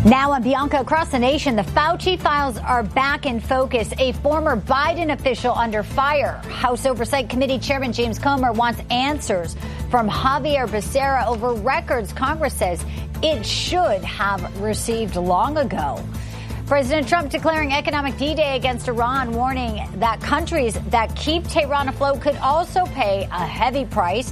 Now on Bianca, across the nation, the Fauci files are back in focus. A former Biden official under fire. House Oversight Committee Chairman James Comer wants answers from Javier Becerra over records Congress says it should have received long ago. President Trump declaring economic D-Day against Iran, warning that countries that keep Tehran afloat could also pay a heavy price.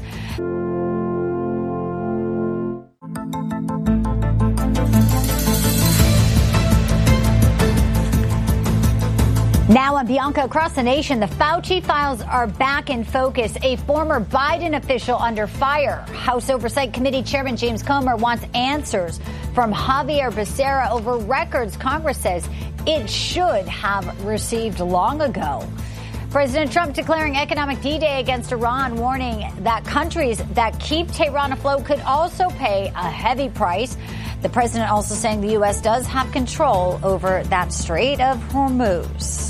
Now on Bianca, across the nation, the Fauci files are back in focus. A former Biden official under fire. House Oversight Committee Chairman James Comer wants answers from Javier Becerra over records Congress says it should have received long ago. President Trump declaring economic D-Day against Iran, warning that countries that keep Tehran afloat could also pay a heavy price. The president also saying the U.S. does have control over that Strait of Hormuz.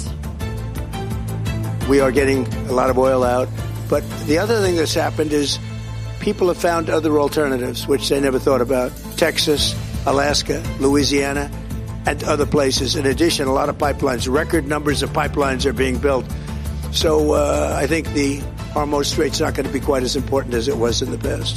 We are getting a lot of oil out. But the other thing that's happened is people have found other alternatives, which they never thought about. Texas, Alaska, Louisiana, and other places. In addition, a lot of pipelines, record numbers of pipelines are being built. So I think the Hormuz Strait's not going to be quite as important as it was in the past.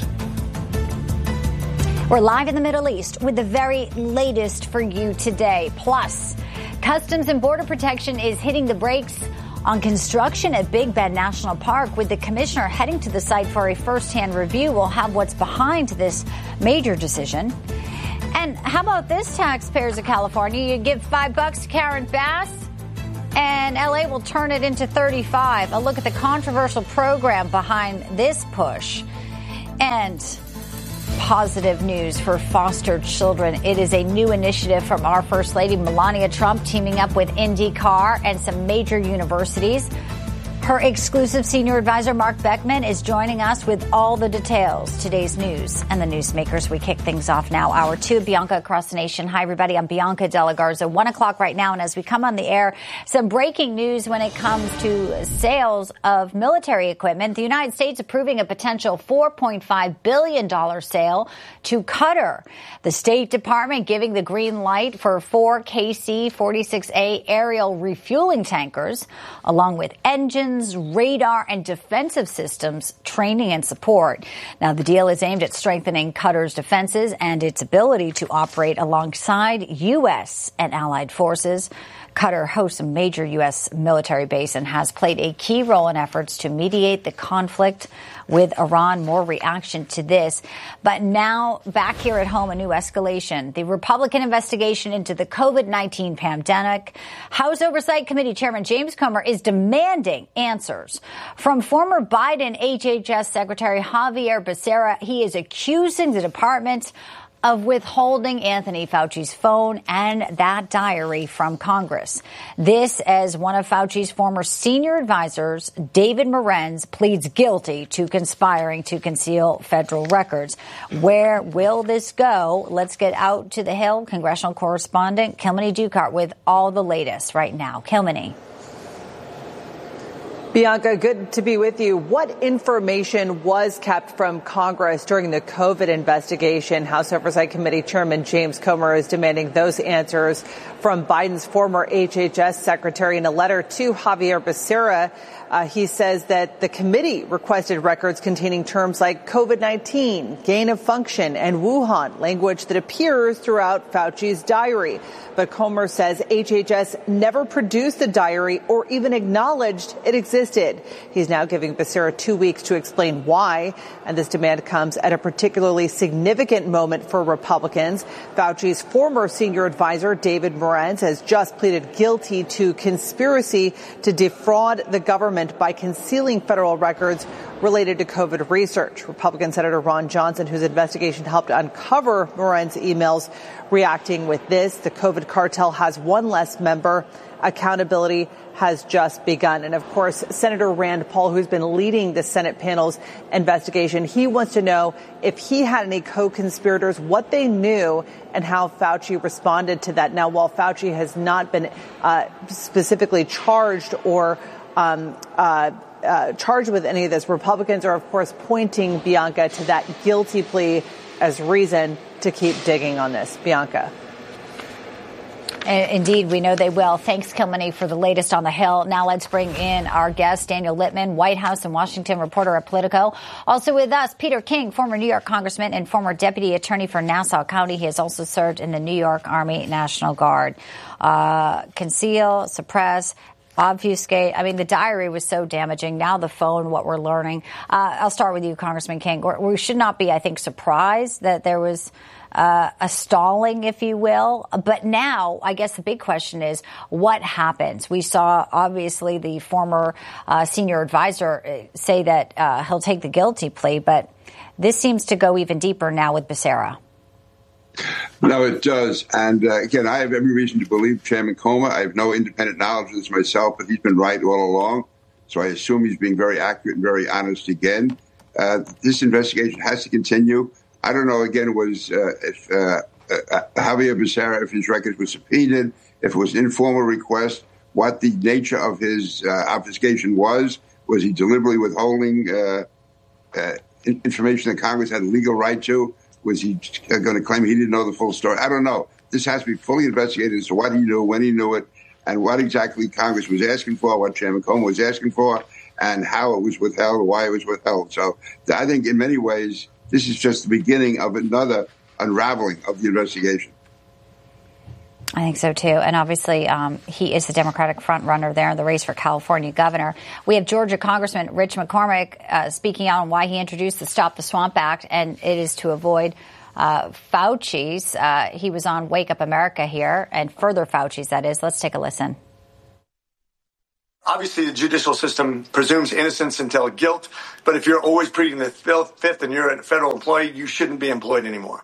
We're live in the Middle East with the very latest for you today. Plus, Customs and Border Protection is hitting the brakes on construction at Big Bend National Park, with the commissioner heading to the site for a first-hand review. We'll have what's behind this major decision. And how about this, taxpayers of California? You give $5 to Karen Bass, and LA will turn it into 35. A look at the controversial program behind this push. And positive news for foster children. It is a new initiative from our First Lady, Melania Trump, teaming up with IndyCar and some major universities. Her exclusive senior advisor, Mark Beckman, is joining us with all the details. Today's news and the newsmakers. We kick things off now. Hour 2, Bianca across the nation. Hi, everybody. I'm Bianca Della Garza. 1 o'clock right now. And as we come on the air, some breaking news when it comes to sales of military equipment. The United States approving a potential $4.5 billion sale to Qatar. The State Department giving the green light for 4 KC-46A aerial refueling tankers, along with engines, radar, and defensive systems, training and support. Now, the deal is aimed at strengthening Qatar's defenses and its ability to operate alongside U.S. and allied forces. Qatar hosts a major U.S. military base and has played a key role in efforts to mediate the conflict with Iran. More reaction to this. But now, back here at home, a new escalation. The Republican investigation into the COVID-19 pandemic. House Oversight Committee Chairman James Comer is demanding answers from former Biden HHS Secretary Javier Becerra. He is accusing the department of withholding Anthony Fauci's phone and that diary from Congress. This as one of Fauci's former senior advisors, David Morenz, pleads guilty to conspiring to conceal federal records. Where will this go? Let's get out to the Hill. Congressional correspondent Kilmeny Dukart with all the latest right now. Kilmeny. Bianca, good to be with you. What information was kept from Congress during the COVID investigation? House Oversight Committee Chairman James Comer is demanding those answers from Biden's former HHS secretary. In a letter to Javier Becerra, he says that the committee requested records containing terms like COVID-19, gain of function, and Wuhan, language that appears throughout Fauci's diary. But Comer says HHS never produced the diary or even acknowledged it existed. He's now giving Becerra 2 weeks to explain why. And this demand comes at a particularly significant moment for Republicans. Fauci's former senior advisor, David Morenz, has just pleaded guilty to conspiracy to defraud the government by concealing federal records related to COVID research. Republican Senator Ron Johnson, whose investigation helped uncover Morenz's emails, reacting with this. The COVID cartel has one less member. Accountability has just begun. And of course, Senator Rand Paul, who's been leading the Senate panel's investigation, he wants to know if he had any co-conspirators, what they knew, and how Fauci responded to that. Now, while Fauci has not been specifically charged or charged with any of this, Republicans are, of course, pointing, Bianca, to that guilty plea as reason to keep digging on this. Bianca. Indeed, we know they will. Thanks, Kilmeny, for the latest on the Hill. Now let's bring in our guest, Daniel Littman, White House and Washington reporter at Politico. Also with us, Peter King, former New York congressman and former deputy attorney for Nassau County. He has also served in the New York Army National Guard. Conceal, suppress, obfuscate. I mean, the diary was so damaging. Now the phone, what we're learning. I'll start with you, Congressman King. We should not be, I think, surprised that there was a stalling, if you will. But now, I guess the big question is, what happens? We saw, obviously, the former senior advisor say that he'll take the guilty plea. But this seems to go even deeper now with Becerra. No, it does. And again, I have every reason to believe Chairman Comer. I have no independent knowledge of this myself, but he's been right all along. So I assume he's being very accurate and very honest again. This investigation has to continue. I don't know, again, was if Javier Becerra, if his records were subpoenaed, if it was an informal request, what the nature of his obfuscation was. Was he deliberately withholding information that Congress had a legal right to? Was he going to claim he didn't know the full story? I don't know. This has to be fully investigated as to what he knew, when he knew it, and what exactly Congress was asking for, what Chairman Comer was asking for, and how it was withheld, why it was withheld. So I think in many ways, this is just the beginning of another unraveling of the investigation. I think so, too. And obviously, he is the Democratic frontrunner there in the race for California governor. We have Georgia Congressman Rich McCormick speaking out on why he introduced the Stop the Swamp Act, and it is to avoid Fauci's. He was on Wake Up America here, and further Fauci's, that is. Let's take a listen. Obviously, the judicial system presumes innocence until guilt. But if you're always pleading the fifth and you're a federal employee, you shouldn't be employed anymore.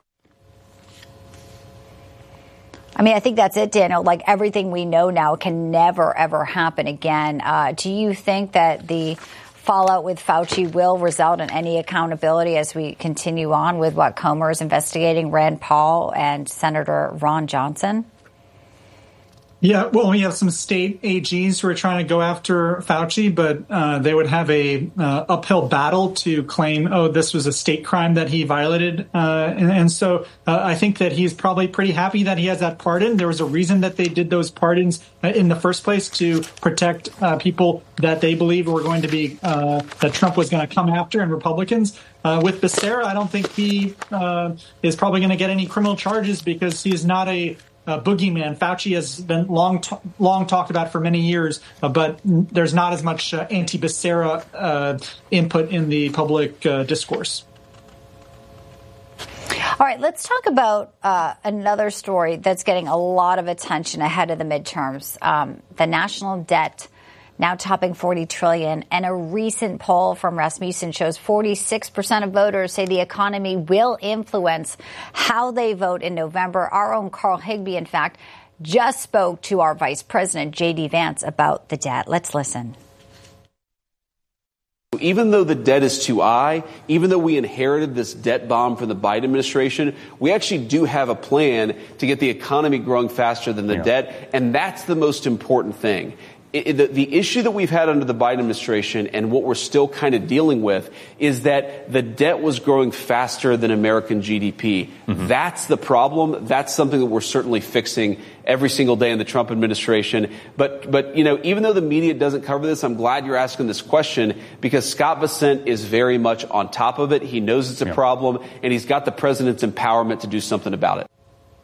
I mean, I think that's it, Daniel. Like, everything we know now can never, ever happen again. Do you think that the fallout with Fauci will result in any accountability as we continue on with what Comer is investigating, Rand Paul and Senator Ron Johnson? Yeah, well, we have some state AGs who are trying to go after Fauci, but they would have a uphill battle to claim, oh, this was a state crime that he violated. And so I think that he's probably pretty happy that he has that pardon. There was a reason that they did those pardons in the first place, to protect people that they believe were going to be that Trump was going to come after, and Republicans. With Becerra, I don't think he is probably going to get any criminal charges because he's not a boogeyman. Fauci has been long talked about for many years, but there's not as much anti-Becerra input in the public discourse. All right, let's talk about another story that's getting a lot of attention ahead of the midterms. The national debt now topping $40 trillion. And a recent poll from Rasmussen shows 46% of voters say the economy will influence how they vote in November. Our own Carl Higbie, in fact, just spoke to our Vice President, J.D. Vance, about the debt. Let's listen. Even though the debt is too high, even though we inherited this debt bomb from the Biden administration, we actually do have a plan to get the economy growing faster than the debt. And that's the most important thing. The issue that we've had under the Biden administration and what we're still kind of dealing with is that the debt was growing faster than American GDP. Mm-hmm. That's the problem. That's something that we're certainly fixing every single day in the Trump administration. But you know, even though the media doesn't cover this, I'm glad you're asking this question, because Scott Bessent is very much on top of it. He knows it's a problem, and he's got the president's empowerment to do something about it.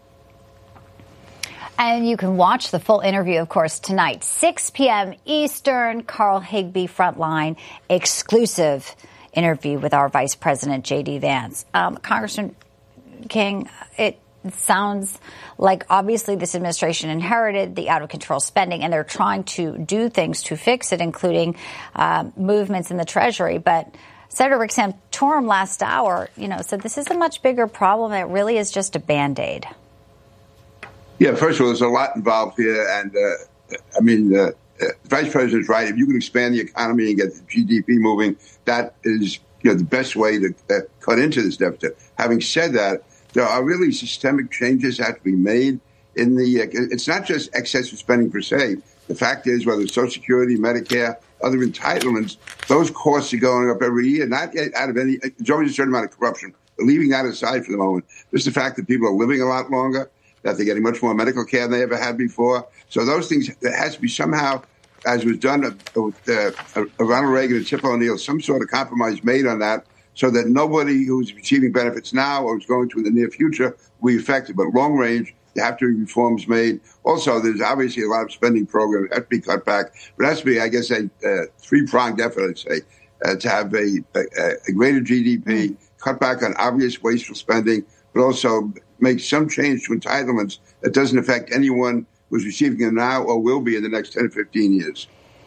And you can watch the full interview, of course, tonight, 6 p.m. Eastern. Carl Higbie, Frontline, exclusive interview with our Vice President, J.D. Vance. Congressman King, it sounds like obviously this administration inherited the out-of-control spending, and they're trying to do things to fix it, including movements in the Treasury. But Senator Rick Santorum last hour, said this is a much bigger problem. It really is just a Band-Aid. Yeah, first of all, there's a lot involved here. And, the Vice President's right. If you can expand the economy and get the GDP moving, that is, the best way to cut into this deficit. Having said that, there are really systemic changes that have to be made in it's not just excessive spending per se. The fact is, whether it's Social Security, Medicare, other entitlements, those costs are going up every year, not out of there's always a certain amount of corruption. But leaving that aside for the moment, just the fact that people are living a lot longer. that they're getting much more medical care than they ever had before. So those things, there has to be somehow, as was done with Ronald Reagan and Tip O'Neill, some sort of compromise made on that so that nobody who's receiving benefits now or is going to in the near future will be affected. But long range, there have to be reforms made. Also, there's obviously a lot of spending programs that have to be cut back. But it has to be, I guess, a three-pronged effort, I'd say, to have a greater GDP, cut back on obvious wasteful spending, but also make some change to entitlements that doesn't affect anyone who's receiving them now or will be in the next 10 to 15 years.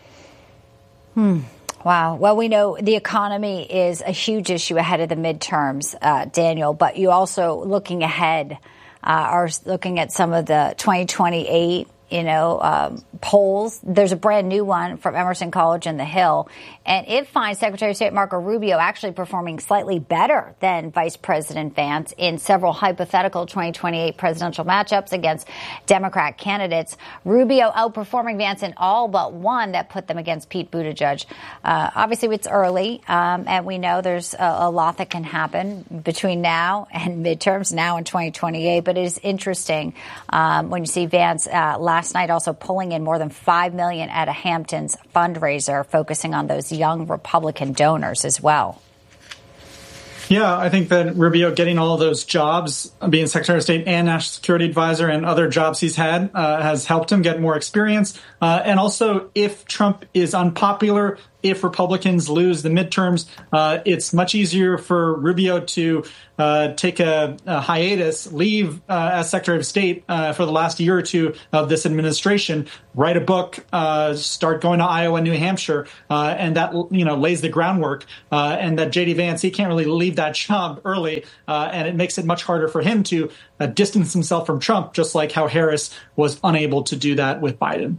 Wow. Well, we know the economy is a huge issue ahead of the midterms, Daniel, but you also looking ahead are looking at some of the 2028 polls. There's a brand new one from Emerson College in the Hill, and it finds Secretary of State Marco Rubio actually performing slightly better than Vice President Vance in several hypothetical 2028 presidential matchups against Democrat candidates. Rubio outperforming Vance in all but one that put them against Pete Buttigieg. Obviously, it's early, and we know there's a lot that can happen between now and midterms, now in 2028, but it is interesting when you see Vance last night also pulling in more than $5 million at a Hamptons fundraiser, focusing on those young Republican donors as well. Yeah, I think that Rubio getting all of those jobs, being Secretary of State and National Security Advisor and other jobs he's had, has helped him get more experience. And also, if Trump is unpopular, if Republicans lose the midterms, it's much easier for Rubio to take a hiatus, leave as Secretary of State for the last year or two of this administration, write a book, start going to Iowa, New Hampshire, and that lays the groundwork. And that J.D. Vance, he can't really leave that job early, and it makes it much harder for him to distance himself from Trump, just like how Harris was unable to do that with Biden.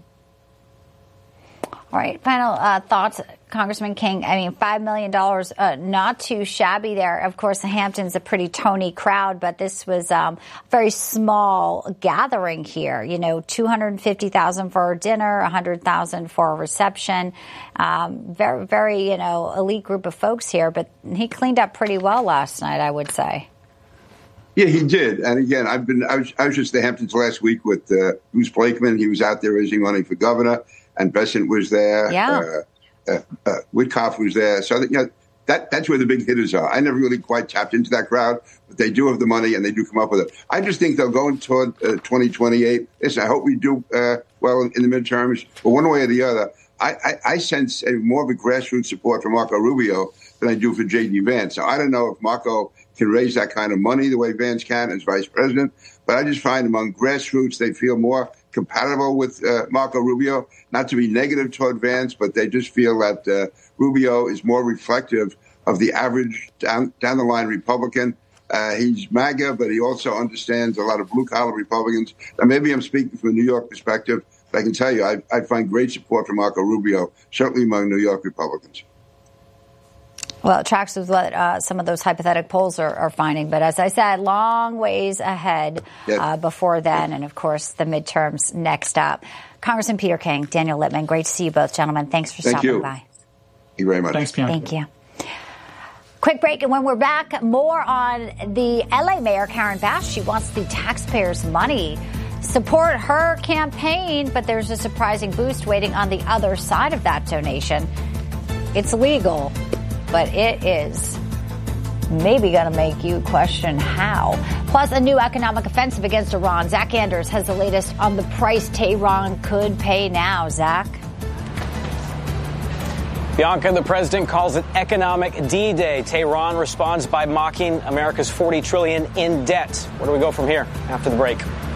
All right. Final thoughts, Congressman King. I mean, $5 million, not too shabby there. Of course, the Hamptons, a pretty Tony crowd, but this was a very small gathering here. $250,000 for dinner, $100,000 for a reception. Very, very, elite group of folks here, but he cleaned up pretty well last night, I would say. Yeah, he did. And again, I was just at the Hamptons last week with Bruce Blakeman. He was out there raising money for governor. And Bessent was there. Yeah. Witkoff was there. So that's where the big hitters are. I never really quite tapped into that crowd, but they do have the money and they do come up with it. I just think they'll go toward 2028. Listen, I hope we do well in the midterms, but one way or the other. I sense more of a grassroots support for Marco Rubio than I do for J.D. Vance. So I don't know if Marco can raise that kind of money the way Vance can as vice president, but I just find among grassroots they feel more compatible with Marco Rubio, not to be negative toward Vance, but they just feel that Rubio is more reflective of the average down the line Republican. He's MAGA, but he also understands a lot of blue collar Republicans. And maybe I'm speaking from a New York perspective, but I can tell you I find great support for Marco Rubio, certainly among New York Republicans. Well, it tracks with what some of those hypothetical polls are finding. But as I said, long ways ahead before then. And, of course, the midterms next up. Congressman Peter King, Daniel Lippman, great to see you both, gentlemen. Thanks for stopping by. Thank you very much. Thanks, Bianca. Thank you. Quick break. And when we're back, more on the L.A. Mayor, Karen Bass. She wants the taxpayers' money. Support her campaign. But there's a surprising boost waiting on the other side of that donation. It's legal. But it is maybe going to make you question how. Plus, a new economic offensive against Iran. Zach Anders has the latest on the price Tehran could pay now. Zach? Bianca, the president calls it economic D-Day. Tehran responds by mocking America's $40 trillion in debt. Where do we go from here after the break?